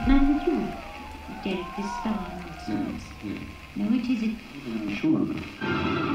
Number two, take the star. No, it isn't. Sure.